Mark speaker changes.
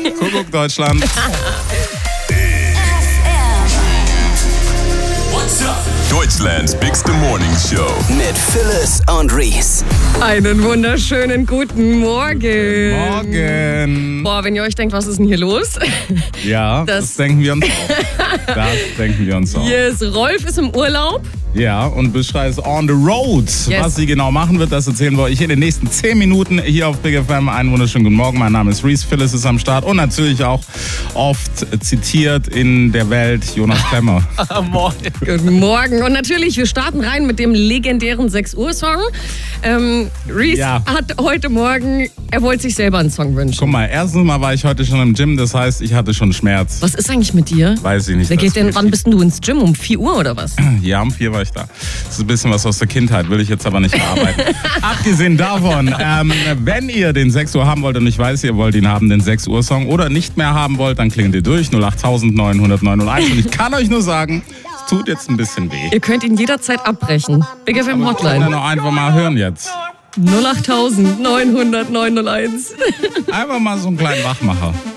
Speaker 1: Kuckuck, Deutschland.
Speaker 2: Deutschlands bigste Morning Show.
Speaker 3: Mit Phyllis und Reese.
Speaker 4: Einen wunderschönen guten Morgen.
Speaker 1: Morgen.
Speaker 4: Boah, wenn ihr euch denkt, was ist denn hier los?
Speaker 1: Ja, das denken wir uns auch.
Speaker 4: Yes, Rolf ist im Urlaub.
Speaker 1: Ja, und Büschra ist on the road.
Speaker 4: Yes.
Speaker 1: Was sie genau machen wird, das erzählen wir euch in den nächsten 10 Minuten hier auf Big FM. Einen wunderschönen guten Morgen. Mein Name ist Reese, Phyllis ist am Start und natürlich auch oft zitiert in der Welt Jonas Klemmer.
Speaker 4: Guten Morgen. Und natürlich, wir starten rein mit dem legendären 6 Uhr Song. Reese hat heute Morgen, er wollte sich selber einen Song wünschen.
Speaker 1: Guck mal, erstens mal war ich heute schon im Gym, das heißt, ich hatte schon Schmerz.
Speaker 4: Was ist eigentlich mit dir?
Speaker 1: Weiß ich nicht.
Speaker 4: Wann bist denn du ins Gym? Um 4 Uhr oder was?
Speaker 1: Ja, um 4 war ich da. Das ist ein bisschen was aus der Kindheit, will ich jetzt aber nicht verarbeiten. Abgesehen davon, wenn ihr den 6 Uhr haben wollt und ich weiß, ihr wollt ihn haben, den 6 Uhr Song oder nicht mehr haben wollt, dann klingelt ihr durch 08000 900 901 und ich kann euch nur sagen, es tut jetzt ein bisschen weh.
Speaker 4: Ihr könnt ihn jederzeit abbrechen. Big FM
Speaker 1: Aber wir können
Speaker 4: Hotline.
Speaker 1: noch einfach mal hören jetzt.
Speaker 4: 08000 900 901.
Speaker 1: Einfach mal so einen kleinen Wachmacher.